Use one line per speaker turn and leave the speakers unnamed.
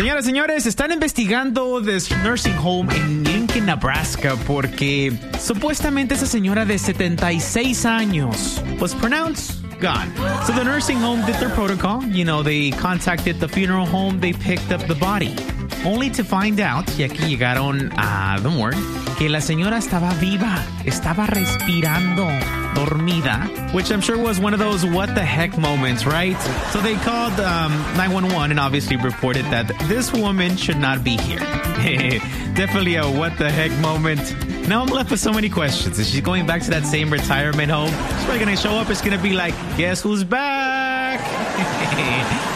Señoras y señores, están investigando this nursing home en Lincoln, Nebraska, porque supuestamente esa señora de 76 años was pronounced gone. So the nursing home did their protocol. You know, they contacted the funeral home. They picked up the body. Only to find out, y aquí llegaron a the morgue, que la señora estaba viva, estaba respirando, dormida, which I'm sure was one of those what the heck moments, right? So they called 911 and obviously reported that this woman should not be here. Definitely a what the heck moment. Now I'm left with so many questions. Is she going back to that same retirement home? She's probably going to show up. It's going to be like, guess who's back?